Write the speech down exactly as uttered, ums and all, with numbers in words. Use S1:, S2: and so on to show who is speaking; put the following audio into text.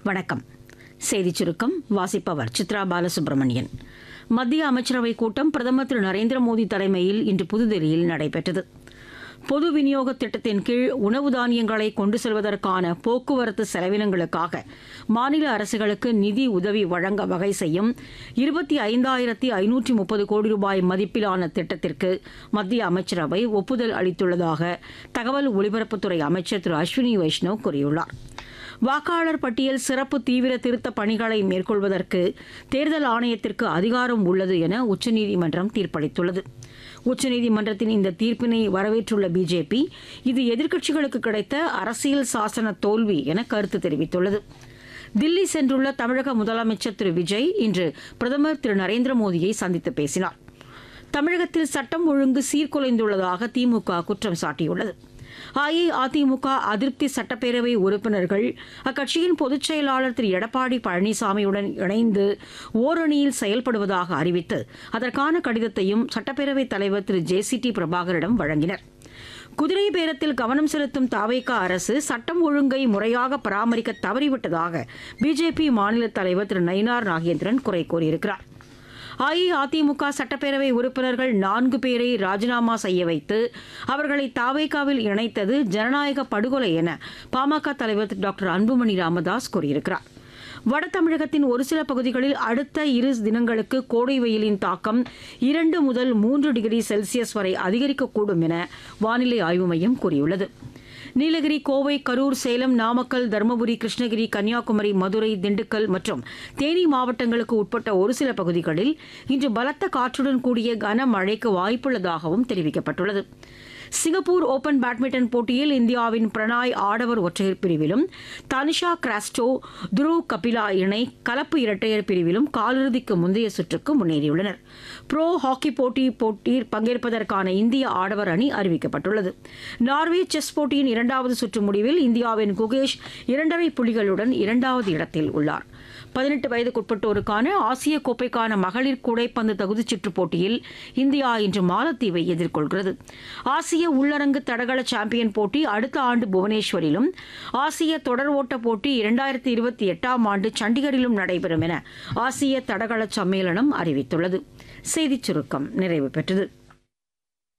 S1: வணக்கம். செய்திச் சுருக்கம் வாசிப்பவர் சித்ரா பாலசுப்ரமணியன். மத்திய அமைச்சரவைக் கூட்டம் பிரதமர் திரு நரேந்திர மோடி தலைமையில் இன்று புதுதில்லியில் நடைபெற்றது. பொது விநியோக திட்டத்தின் கீழ் உணவு தானியங்களை கொண்டு செல்வதற்கான போக்குவரத்து செலவினங்களுக்காக மாநில அரசுகளுக்கு நிதி உதவி வழங்க வகை செய்யும் இருபத்தி ஐந்தாயிரத்தி ஐநூற்றி முப்பது கோடி ரூபாய் மதிப்பிலான திட்டத்திற்கு மத்திய அமைச்சரவை ஒப்புதல் அளித்துள்ளதாக தகவல் ஒலிபரப்புத்துறை அமைச்சர் திரு அஸ்வினி வைஷ்ணவ் கூறியுள்ளார். வாக்காளர் பட்டியல் சிறப்பு தீவிர திருத்தப் பணிகளை மேற்கொள்வதற்கு தேர்தல் ஆணையத்திற்கு அதிகாரம் உள்ளது என உச்சநீதிமன்றம் தீர்ப்பளித்துள்ளது. உச்சநீதிமன்றத்தின் இந்த தீர்ப்பினை வரவேற்றுள்ள பிஜேபி இது எதிர்க்கட்சிகளுக்கு கிடைத்த அரசியல் சாசன தோல்வி என கருத்து தெரிவித்துள்ளது. தில்லி சென்றுள்ள தமிழக முதலமைச்சர் திரு விஜய் இன்று பிரதமர் திரு நரேந்திர மோடியை சந்தித்து பேசினார். தமிழகத்தில் சட்டம் ஒழுங்கு சீர்குலைந்துள்ளதாக திமுக குற்றம் சாட்டியுள்ளது. அஇஅதிமுக அதிருப்தி சட்டப்பேரவை உறுப்பினர்கள் அக்கட்சியின் பொதுச் செயலாளர் திரு எடப்பாடி பழனிசாமியுடன் இணைந்து ஓரணியில் செயல்படுவதாக அறிவித்து அதற்கான கடிதத்தையும் சட்டப்பேரவைத் தலைவர் திரு ஜே சி டி பிரபாகரிடம் வழங்கினர். குதிரை பேரத்தில் கவனம் செலுத்தும் தாவேக அரசு சட்டம் ஒழுங்கை முறையாக பராமரிக்க தவறிவிட்டதாக பிஜேபி மாநில தலைவர் திரு நயினார் நாகேந்திரன் குறை கூறியிருக்கிறார். அஇஅதிமுக சட்டப்பேரவை உறுப்பினர்கள் நான்கு பேரை ராஜினாமா செய்ய வைத்து அவர்களை தாவேகாவில் இணைத்தது ஜனநாயக படுகொலை என பாமக தலைவர் டாக்டர் அன்புமணி ராமதாஸ் கூறியிருக்கிறார். வட தமிழகத்தின் ஒரு சில பகுதிகளில் அடுத்த இரு தினங்களுக்கு கோடை வெயிலின் தாக்கம் இரண்டு முதல் மூன்று டிகிரி செல்சியஸ் வரை அதிகரிக்கக்கூடும் என வானிலை ஆய்வு மையம் கூறியுள்ளது. நீலகிரி, கோவை, கரூர், சேலம், நாமக்கல், தருமபுரி, கிருஷ்ணகிரி, கன்னியாகுமரி, மதுரை, திண்டுக்கல் மற்றும் தேனி மாவட்டங்களுக்கு உட்பட்ட ஒரு சில பகுதிகளில் இன்று பலத்த காற்றுடன் கூடிய கனமழைக்கு வாய்ப்புள்ளதாகவும் தெரிவிக்கப்பட்டுள்ளது. சிங்கப்பூர் ஓபன் பேட்மிண்டன் போட்டியில் இந்தியாவின் பிரணாய் ஆடவர் ஒற்றையர் பிரிவிலும் தனிஷா கிராஸ்டோ, துருவ் கபிலா இணை கலப்பு இரட்டையர் பிரிவிலும் காலிறுதிக்கு முந்தைய சுற்றுக்கு முன்னேறியுள்ளனர். புரோ ஹாக்கி போட்டி போட்டியில் பங்கேற்பதற்கான இந்திய ஆடவர் அணி அறிவிக்கப்பட்டுள்ளது. நார்வே செஸ் போட்டியின் இரண்டாவது சுற்று முடிவில் இந்தியாவின் குகேஷ் இரண்டரை புள்ளிகளுடன் இரண்டாவது இடத்தில் உள்ளார். பதினெட்டு வயதுக்குட்பட்டோருக்கான ஆசிய கோப்பைக்கான மகளிர் கூடைப்பந்து தகுதிச் சுற்றுப் போட்டியில் இந்தியா இன்று மாலத்தீவை எதிர்கொள்கிறது. ஆசிய உள்ளரங்கு தடகள சாம்பியன் போட்டி அடுத்த ஆண்டு புவனேஸ்வரிலும், ஆசிய தொடர் ஓட்ட போட்டி இரண்டாயிரத்தி இருபத்தி எட்டாம் ஆண்டு சண்டிகரிலும் நடைபெறும் என ஆசிய தடகள சம்மேளனம் அறிவித்துள்ளது. செய்திச் சுருக்கம் நிறைவு பெற்றது.